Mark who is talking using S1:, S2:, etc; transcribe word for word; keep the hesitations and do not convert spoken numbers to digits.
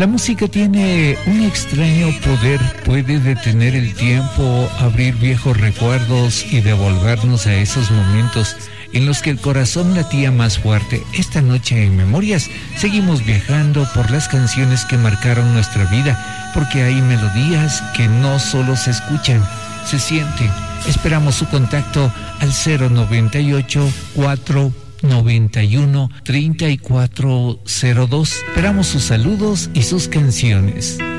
S1: La música tiene un extraño poder, puede detener el tiempo, abrir viejos recuerdos y devolvernos a esos momentos en los que el corazón latía más fuerte. Esta noche en Memorias seguimos viajando por las canciones que marcaron nuestra vida, porque hay melodías que no solo se escuchan, se sienten. Esperamos su contacto al cero noventa y ocho, cuatro noventa y uno, treinta y cuatro cero dos. Esperamos sus saludos y sus canciones.